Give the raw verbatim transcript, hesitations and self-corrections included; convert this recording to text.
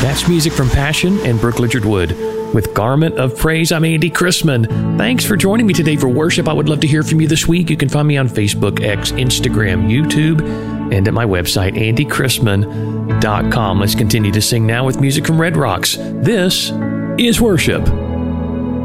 That's music from Passion and Brooke Lichard Wood. With Garment of Praise, I'm Andy Chrisman. Thanks for joining me today for worship. I would love to hear from you this week. You can find me on Facebook, X, Instagram, YouTube, and at my website, andy chrisman dot com. Let's continue to sing now with music from Red Rocks. This is worship.